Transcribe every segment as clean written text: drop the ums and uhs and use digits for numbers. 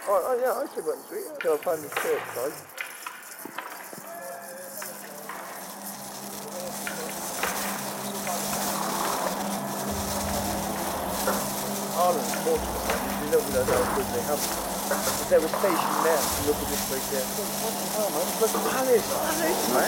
Oh, yeah, I should went to it until I found this church side. Ireland, Portugal, you know how good they have. Is there a station there? You look at this place there. What the hell, man? Look at Palace, man.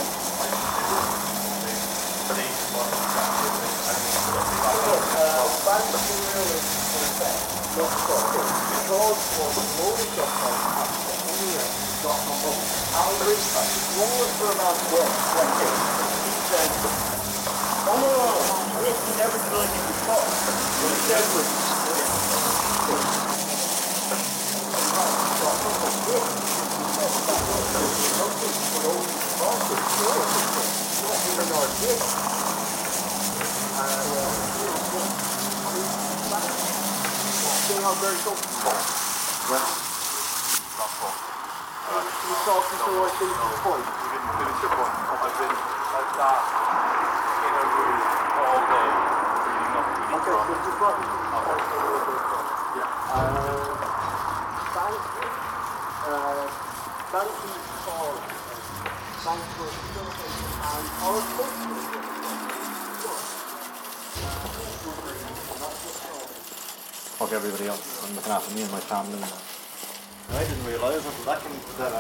Fuck everybody else. I'm looking after me and my family. I didn't realise until that came that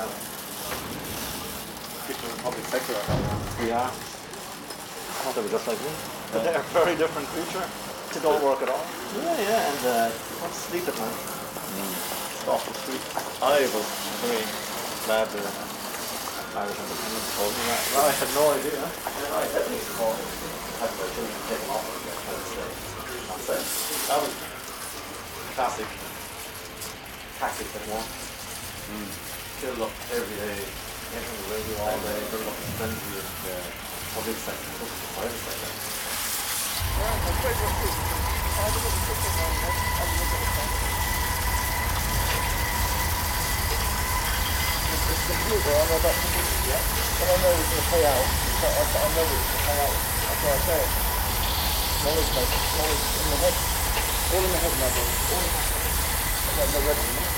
people in the public sector we are. I thought they were just like me. But they're a very different creature. They don't work at all. Yeah, and don't sleep at night. Off the street. I was very glad the Irish independence told me that. I had no idea. I had to call. I had my children take them off and get that's it. That was classic tactic that won. Kill up every day, enter the radio all day, build up the frenzy of the public sector, the private sector. It's computer, I know that's computer, yeah? But I know it's going to pay out. I know it's going to pay out. That's why I say it. Knowledge, mate. Knowledge in the head. All in the head, my boy. All in the head. I've got no ready, you know?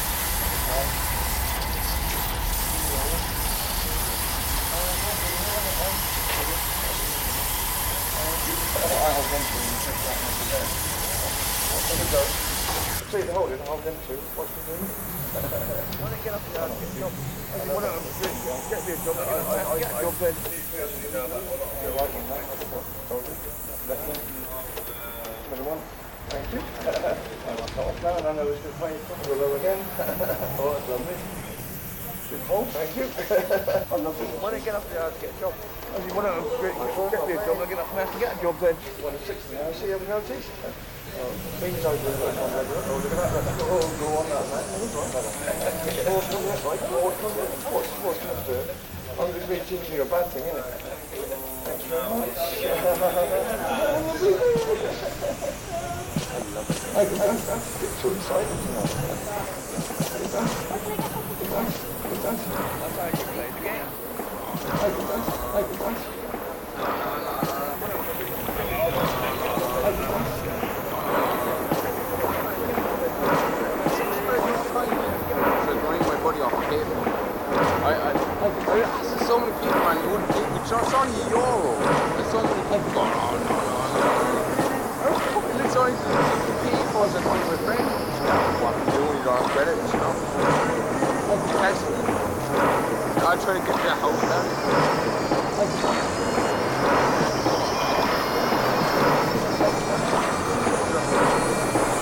I'll get to you and check that one there. There we go. See the hold it, I'll get to what's the doing? When I get up there, I'll get a job. Get me a job, get a job then. You're right on that, told you. Left one. Middle one. Thank you. And I'll cut off now, and I know it's going to play from low again. Oh, that's lovely. Oh, thank you. I love it. When I get up there, I'll get a job. As you want to get me a job, I'll get up there to get a job then. 1 to 6 now, see, have you noticed? Things over there, oh, look at that. Oh, go on that, mate. What's going to do it? I'm just being teaching you a bad thing, isn't it? Thank you very much. I get too excited, you know. That's how you play the game. So many people, man, you wouldn't think it's only a euro. There's so many people going, oh, no. It's only the people that want my friend. What to do when you don't have credit, you know. I'll try to get you a house there.